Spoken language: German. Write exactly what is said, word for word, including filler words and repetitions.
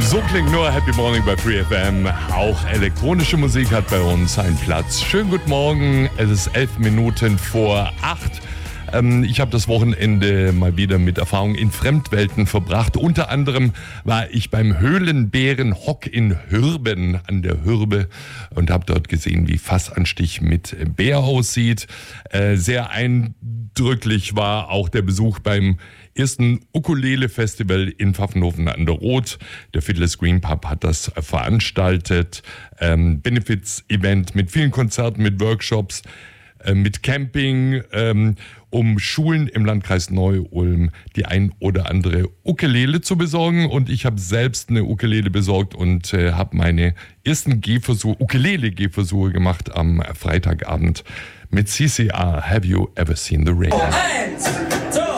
So klingt nur Happy Morning bei Free F M. Auch elektronische Musik hat bei uns einen Platz. Schönen guten Morgen, es ist elf Minuten vor acht. Ähm, ich habe das Wochenende mal wieder mit Erfahrung in Fremdwelten verbracht. Unter anderem war ich beim Höhlenbärenhock in Hürben an der Hürbe und habe dort gesehen, wie Fassanstich mit Bär aussieht. Äh, sehr eindrücklich war auch der Besuch beim ersten Ukulele-Festival in Pfaffenhofen an der Roth. Der Fiddler's Green Pub hat das veranstaltet. Ähm, Benefits-Event mit vielen Konzerten, mit Workshops, äh, mit Camping, ähm, um Schulen im Landkreis Neu-Ulm die ein oder andere Ukulele zu besorgen. Und ich habe selbst eine Ukulele besorgt und äh, habe meine ersten Gehversuche, Ukulele-Gehversuche gemacht am Freitagabend mit C C R. Have you ever seen the rain? Eins, zwei.